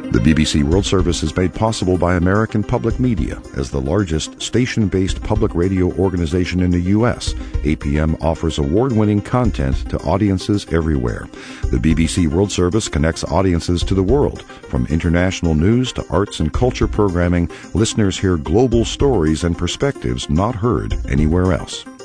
The BBC World Service is made possible by American Public Media. As the largest station-based public radio organization in the U.S., APM offers award-winning content to audiences everywhere. The BBC World Service connects audiences to the world. From international news to arts and culture programming, listeners hear global stories and perspectives not heard anywhere else.